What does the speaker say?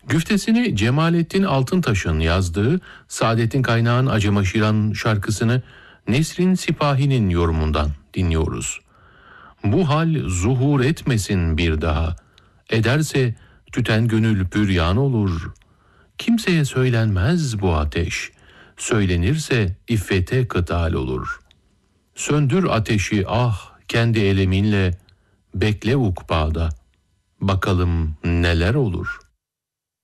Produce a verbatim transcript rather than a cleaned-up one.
Güftesini Cemalettin Altıntaş'ın yazdığı Saadettin Kaynağ'ın Acemaşiran şarkısını Nesrin Sipahi'nin yorumundan dinliyoruz. Bu hal zuhur etmesin bir daha, ederse tüten gönül püryan olur. Kimseye söylenmez bu ateş, söylenirse iffete kıtal olur. Söndür ateşi ah kendi eleminle, bekle ukbada, bakalım neler olur.''